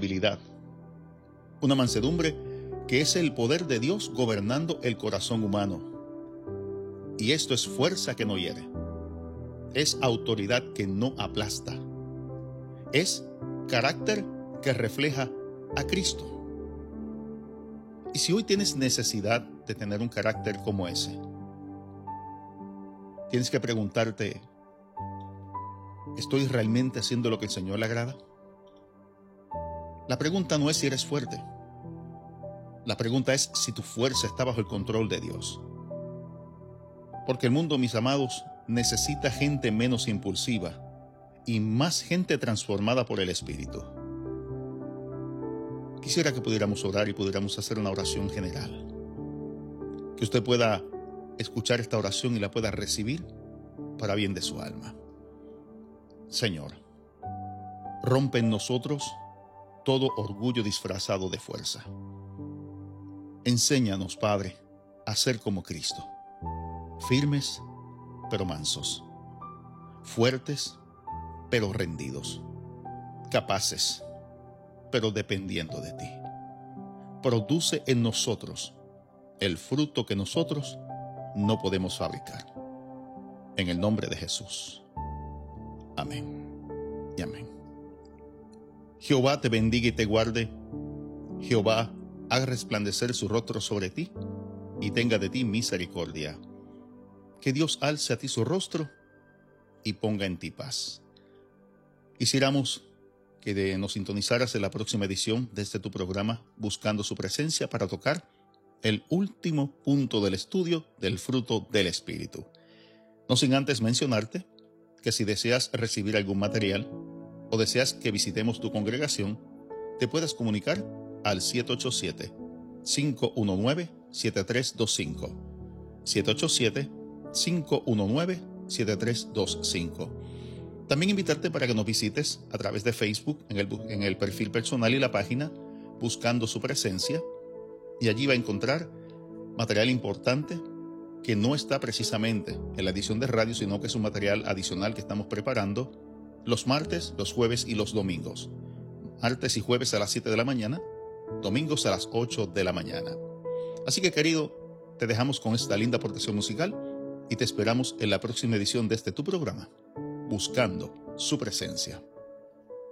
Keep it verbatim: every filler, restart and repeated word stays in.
debilidad. Una mansedumbre que es el poder de Dios gobernando el corazón humano. Y esto es fuerza que no hiere. Es autoridad que no aplasta. Es carácter que refleja a Cristo. Y si hoy tienes necesidad de tener un carácter como ese, tienes que preguntarte, ¿estoy realmente haciendo lo que el Señor le agrada? La pregunta no es si eres fuerte. La pregunta es si tu fuerza está bajo el control de Dios. Porque el mundo, mis amados, necesita gente menos impulsiva y más gente transformada por el Espíritu. Quisiera que pudiéramos orar y pudiéramos hacer una oración general. Que usted pueda escuchar esta oración y la pueda recibir para bien de su alma. Señor, rompe en nosotros todo orgullo disfrazado de fuerza. Enséñanos, Padre, a ser como Cristo, firmes pero mansos, fuertes pero rendidos, capaces pero dependiendo de ti. Produce en nosotros el fruto que nosotros no podemos fabricar. En el nombre de Jesús. Amén y amén. Jehová te bendiga y te guarde. Jehová haga resplandecer su rostro sobre ti y tenga de ti misericordia. Que Dios alce a ti su rostro y ponga en ti paz. Quisiéramos que de, nos sintonizaras en la próxima edición de este tu programa, Buscando su Presencia, para tocar el último punto del estudio del fruto del Espíritu. No sin antes mencionarte que si deseas recibir algún material o deseas que visitemos tu congregación, te puedas comunicar al siete ocho siete, cinco uno nueve, siete tres dos cinco. siete ocho siete, cinco uno nueve, siete tres dos cinco. También invitarte para que nos visites a través de Facebook en el, en el perfil personal y la página Buscando su Presencia, y allí va a encontrar material importante que no está precisamente en la edición de radio, sino que es un material adicional que estamos preparando los martes, los jueves y los domingos. Martes y jueves a las siete de la mañana, domingos a las ocho de la mañana. Así que, querido, te dejamos con esta linda aportación musical y te esperamos en la próxima edición de este tu programa, Buscando su Presencia.